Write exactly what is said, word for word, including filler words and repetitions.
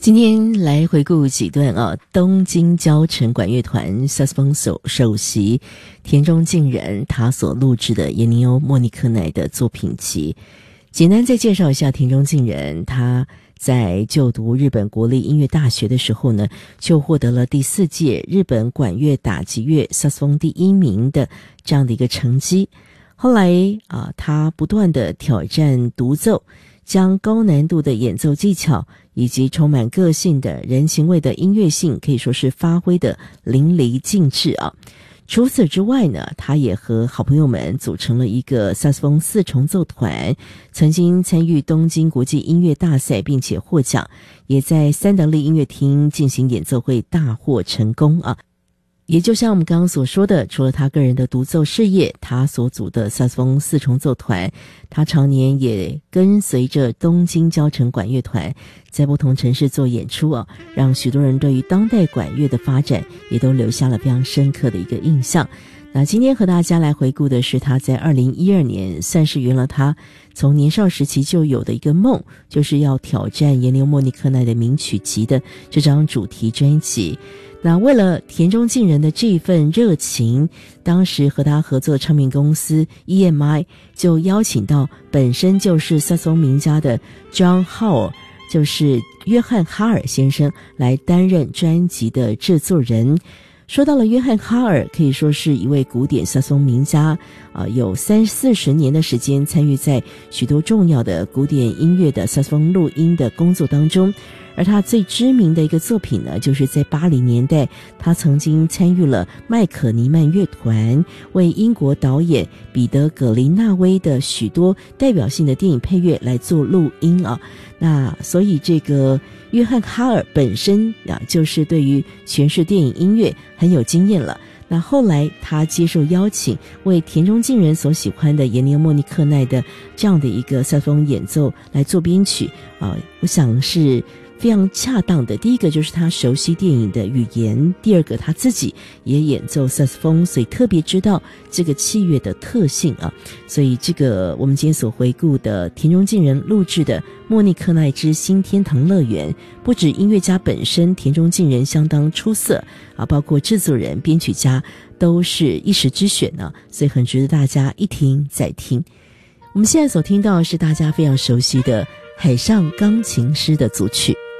今天来回顾几段啊，东京交城管乐团萨克斯风手首席田中敬人他所录制的耶尼欧莫尼科奈的作品集。简单再介绍一下田中敬人，他在就读日本国立音乐大学的时候呢，就获得了第四届日本管乐打击乐萨克斯风第一名的这样的一个成绩。后来啊，他不断的挑战独奏，将高难度的演奏技巧以及充满个性的人情味的音乐性可以说是发挥的淋漓尽致啊。除此之外呢，他也和好朋友们组成了一个萨克斯风四重奏团，曾经参与东京国际音乐大赛并且获奖，也在三得利音乐厅进行演奏会大获成功啊。也就像我们刚刚所说的，除了他个人的独奏事业，他所组的萨克斯风四重奏团，他常年也跟随着东京交城管乐团在不同城市做演出啊，让许多人对于当代管乐的发展也都留下了非常深刻的一个印象。那今天和大家来回顾的是他在二零一二年算是圆了他从年少时期就有的一个梦，就是要挑战耶尼欧莫尼科奈的名曲集的这张主题专辑。那为了田中敬人的这份热情，当时和他合作的唱片公司 E M I 就邀请到本身就是萨克斯风名家的 John Howell， 就是约翰哈尔先生来担任专辑的制作人。说到了约翰哈尔，可以说是一位古典萨克斯风名家，啊、呃，有三四十年的时间参与在许多重要的古典音乐的萨克斯风录音的工作当中。而他最知名的一个作品呢，就是在八零年代，他曾经参与了麦可尼曼乐团为英国导演彼得·葛林纳威的许多代表性的电影配乐来做录音啊。那所以这个约翰哈尔本身啊，就是对于诠释电影音乐很有经验了。那后来他接受邀请，为田中敬人所喜欢的耶尼欧莫尼科奈的这样的一个萨克斯风演奏来做编曲啊，我想是非常恰当的。第一个就是他熟悉电影的语言，第二个他自己也演奏萨克斯风，所以特别知道这个器乐的特性啊。所以这个我们今天所回顾的田中敬人录制的莫尼科奈之新天堂乐园，不止音乐家本身田中敬人相当出色啊，包括制作人编曲家都是一时之选呢、啊，所以很值得大家一听再听。我们现在所听到的是大家非常熟悉的海上钢琴师的组曲。